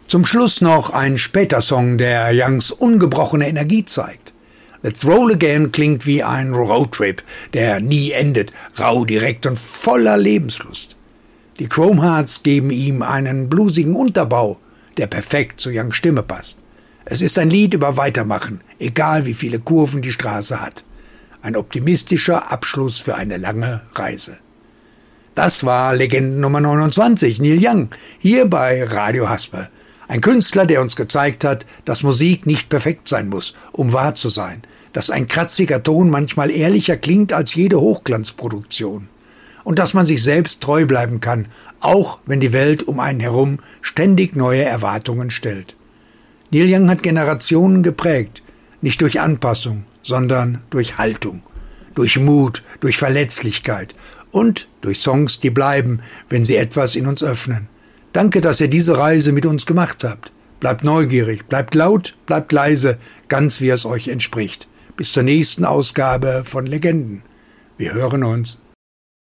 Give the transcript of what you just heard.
Zum Schluss noch ein später Song, der Youngs ungebrochene Energie zeigt. Let's Roll Again klingt wie ein Roadtrip, der nie endet, rau, direkt und voller Lebenslust. Die Chrome Hearts geben ihm einen bluesigen Unterbau, der perfekt zu Youngs Stimme passt. Es ist ein Lied über Weitermachen, egal wie viele Kurven die Straße hat. Ein optimistischer Abschluss für eine lange Reise. Das war Legenden Nummer 29, Neil Young, hier bei Radio Haspe. Ein Künstler, der uns gezeigt hat, dass Musik nicht perfekt sein muss, um wahr zu sein. Dass ein kratziger Ton manchmal ehrlicher klingt als jede Hochglanzproduktion. Und dass man sich selbst treu bleiben kann, auch wenn die Welt um einen herum ständig neue Erwartungen stellt. Neil Young hat Generationen geprägt, nicht durch Anpassung, sondern durch Haltung, durch Mut, durch Verletzlichkeit und durch Songs, die bleiben, wenn sie etwas in uns öffnen. Danke, dass ihr diese Reise mit uns gemacht habt. Bleibt neugierig, bleibt laut, bleibt leise, ganz wie es euch entspricht. Bis zur nächsten Ausgabe von Legenden. Wir hören uns.